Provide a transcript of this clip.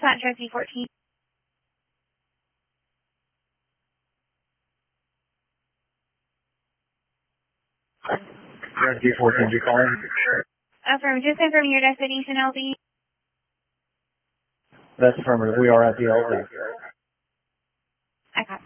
Dispatcher D14. D14, you calling? Affirmative. Just confirm your destination, LD. That's affirmative. We are at the LD. I got